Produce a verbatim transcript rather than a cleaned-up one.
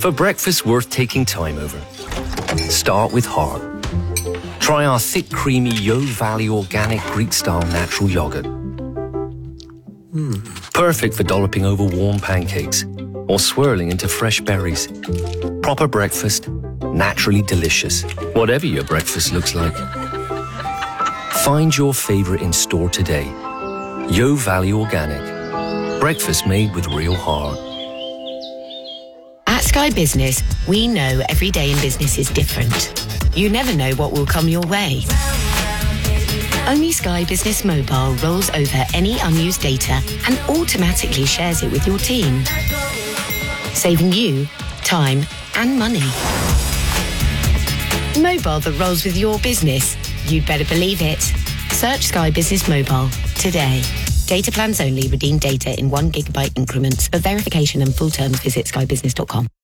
For breakfast worth taking time over, start with heart. Try our thick, creamy Yo Valley organic Greek-style natural yogurt. Mm. Perfect for dolloping over warm pancakes or swirling into fresh berries. Proper breakfast, naturally delicious, whatever your breakfast looks like. Find your favorite in store today. Yo Valley Organic. Breakfast made with real heart. At Sky Business, we know every day in business is different. You never know what will come your way. Only Sky Business Mobile rolls over any unused data and automatically shares it with your team, saving you time and money. Mobile that rolls with your business. You'd better believe it. Search Sky Business Mobile today. Data plans only. Redeem data in one gigabyte increments. For verification and full terms, visit sky business dot com.